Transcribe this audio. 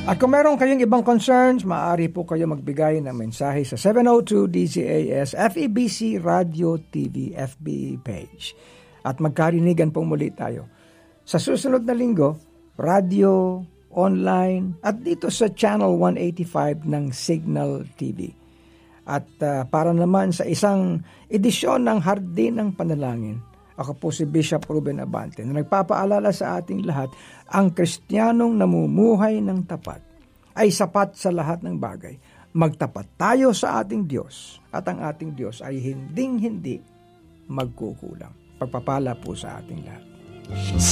At kung meron kayong ibang concerns, maaari po kayo magbigay ng mensahe sa 702 DZAS FEBC Radio TV FB page. At magkarinigan pong muli tayo. Sa susunod na linggo, radio, online, at dito sa Channel 185 ng Signal TV. At para naman sa isang edisyon ng Hardin ng Panalangin, ako po si Bishop Ruben Abante na nagpapaalala sa ating lahat, ang Kristiyanong namumuhay ng tapat ay sapat sa lahat ng bagay. Magtapat tayo sa ating Diyos at ang ating Diyos ay hinding-hindi magkukulang. Pagpapala po sa ating lahat.